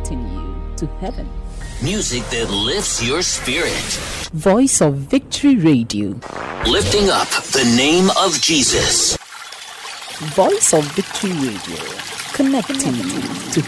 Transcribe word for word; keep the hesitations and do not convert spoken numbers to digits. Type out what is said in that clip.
connecting you to heaven. Music that lifts your spirit. Voice of Victory Radio. Lifting up the name of Jesus. Voice of Victory Radio. Connecting you to